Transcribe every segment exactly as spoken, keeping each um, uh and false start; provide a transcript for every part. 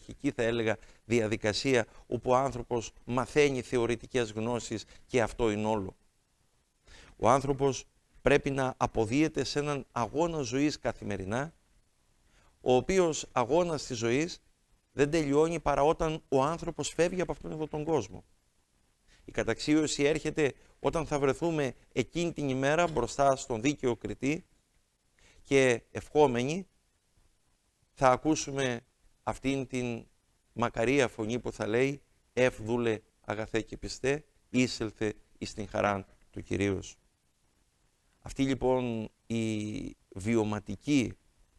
ιεραρχική, θα έλεγα, διαδικασία, όπου ο άνθρωπος μαθαίνει θεωρητικές γνώσεις και αυτό είναι όλο. Ο άνθρωπος πρέπει να αποδίεται σε έναν αγώνα ζωής καθημερινά, ο οποίος αγώνας της ζωής δεν τελειώνει παρά όταν ο άνθρωπος φεύγει από αυτόν εδώ τον κόσμο. Η καταξίωση έρχεται όταν θα βρεθούμε εκείνη την ημέρα μπροστά στον δίκαιο κριτή και ευχόμενοι θα ακούσουμε αυτήν την μακαρία φωνή που θα λέει «Ευδούλε αγαθέ και πιστέ, είσελθε εις την χαράν του Κυρίου σου». Αυτή λοιπόν η βιωματική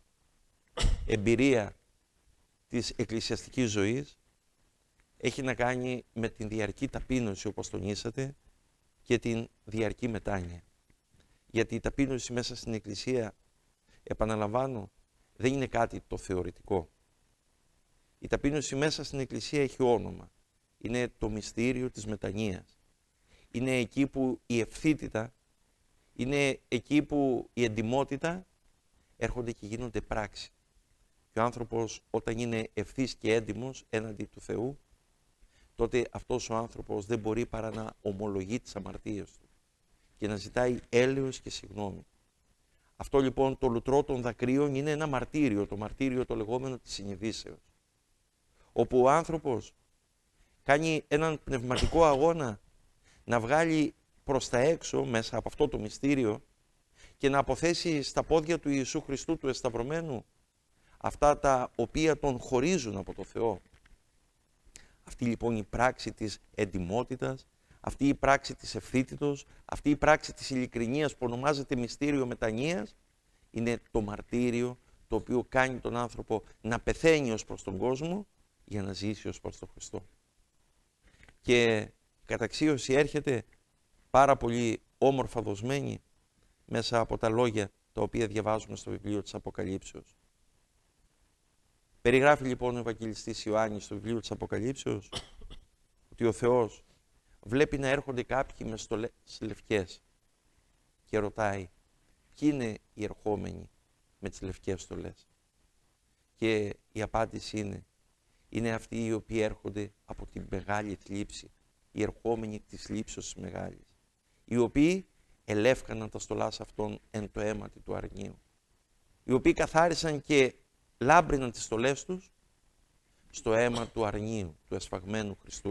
εμπειρία της εκκλησιαστικής ζωής έχει να κάνει με την διαρκή ταπείνωση, όπως τονίσατε, και την διαρκή μετάνοια. Γιατί η ταπείνωση μέσα στην Εκκλησία, επαναλαμβάνω, δεν είναι κάτι το θεωρητικό. Η ταπείνωση μέσα στην Εκκλησία έχει όνομα. Είναι το μυστήριο της μετανοίας. Είναι εκεί που η ευθύτητα, είναι εκεί που η εντιμότητα έρχονται και γίνονται πράξη. Και ο άνθρωπος όταν είναι ευθύς και έντιμος έναντι του Θεού, τότε αυτός ο άνθρωπος δεν μπορεί παρά να ομολογεί τις αμαρτίες του και να ζητάει έλεος και συγγνώμη. Αυτό λοιπόν το λουτρό των δακρύων είναι ένα μαρτύριο, το μαρτύριο το λεγόμενο της συνειδήσεως, όπου ο άνθρωπος κάνει έναν πνευματικό αγώνα να βγάλει προς τα έξω μέσα από αυτό το μυστήριο και να αποθέσει στα πόδια του Ιησού Χριστού του εσταυρωμένου αυτά τα οποία τον χωρίζουν από το Θεό. Αυτή λοιπόν η πράξη της εντιμότητας, αυτή η πράξη της ευθύτητος, αυτή η πράξη της ειλικρινίας που ονομάζεται μυστήριο μετανοίας, είναι το μαρτύριο το οποίο κάνει τον άνθρωπο να πεθαίνει ως προς τον κόσμο για να ζήσει ως προς τον Χριστό. Και καταξίωση έρχεται πάρα πολύ όμορφα δοσμένη μέσα από τα λόγια τα οποία διαβάζουμε στο βιβλίο της Αποκαλύψεως. Περιγράφει λοιπόν ο Ευαγγελιστής Ιωάννης στο βιβλίο της Αποκαλύψεως ότι ο Θεός βλέπει να έρχονται κάποιοι με στολές λευκές και ρωτάει ποιοι είναι οι ερχόμενοι με τις λευκές στολές. Και η απάντηση είναι, είναι αυτοί οι οποίοι έρχονται από την μεγάλη θλίψη, οι ερχόμενοι της θλίψης μεγάλης, οι οποίοι ελεύκαναν τα στολάς αυτών εν το αίματι του αρνίου, οι οποίοι καθάρισαν και λάμπριναν τις στολές τους στο αίμα του αρνίου, του εσφαγμένου Χριστού.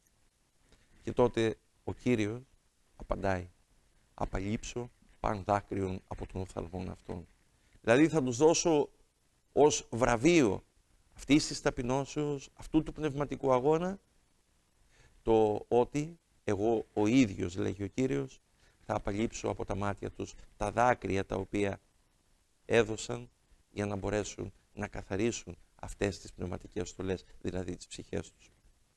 Και τότε ο Κύριος απαντάει, απαλείψω παν δάκρυον από τον οφθαλμόν αυτών. Δηλαδή θα τους δώσω ως βραβείο αυτής της ταπεινώσεως, αυτού του πνευματικού αγώνα, το ότι εγώ ο ίδιος, λέγει ο Κύριος, θα απαλείψω από τα μάτια τους τα δάκρυα τα οποία έδωσαν για να μπορέσουν να καθαρίσουν αυτές τις πνευματικές στολές, δηλαδή τις ψυχές τους.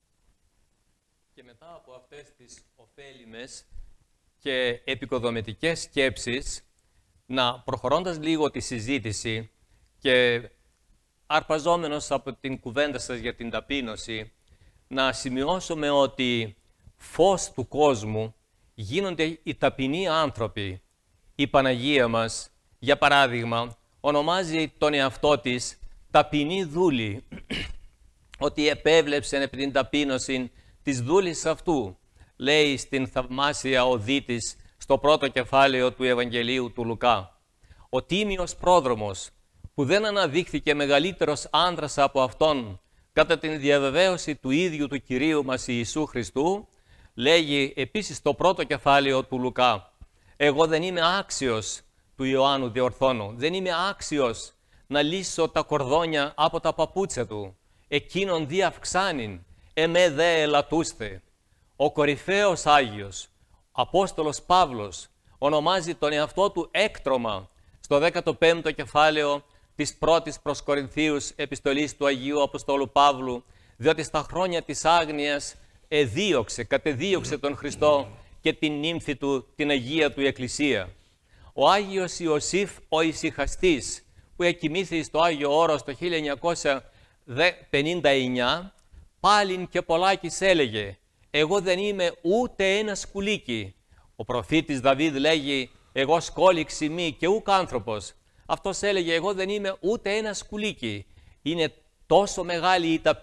Και μετά από αυτές τις ωφέλιμες και επικοδομητικές σκέψεις, να προχωρώντας λίγο τη συζήτηση και αρπαζόμενος από την κουβέντα σας για την ταπείνωση, να σημειώσουμε ότι φως του κόσμου γίνονται οι ταπεινοί άνθρωποι. Η Παναγία μας, για παράδειγμα, ονομάζει τον εαυτό της ταπεινή δούλη, ότι επέβλεψε επί την ταπείνωση της δούλης αυτού, λέει στην θαυμάσια οδή της στο πρώτο κεφάλαιο του Ευαγγελίου του Λουκά. Ο τίμιος πρόδρομος, που δεν αναδείχθηκε μεγαλύτερος άντρας από αυτόν κατά την διαβεβαίωση του ίδιου του Κυρίου μας Ιησού Χριστού, λέγει επίσης στο πρώτο κεφάλαιο του Λουκά, «Εγώ δεν είμαι άξιος», του Ιωάννου διορθώνω, «δεν είμαι άξιος να λύσω τα κορδόνια από τα παπούτσια του, εκείνον δι' αυξάνειν, εμέ δε ελατούστε». Ο κορυφαίος Άγιος, Απόστολος Παύλος, ονομάζει τον εαυτό του έκτρωμα στο δέκατο πέμπτο κεφάλαιο της πρώτης προς Κορινθίους επιστολής του Αγίου Αποστόλου Παύλου, διότι στα χρόνια της άγνοιας εδίωξε, κατεδίωξε τον Χριστό και την νύμφη του, την Αγία του Εκκλησία. Ο Άγιος Ιωσήφ ο Ησυχαστής, που εκοιμήθη στο Άγιο Όρος το χίλια εννιακόσια πενήντα εννιά, πάλιν και πολλάκις έλεγε, «Εγώ δεν είμαι ούτε ένα σκουλίκι». Ο προφήτης Δαβίδ λέγει, «Εγώ σκόλιξ ημί και ούκ άνθρωπος». Αυτός έλεγε, «Εγώ δεν είμαι ούτε ένα σκουλίκι». Είναι τόσο μεγάλη η ταπείνωση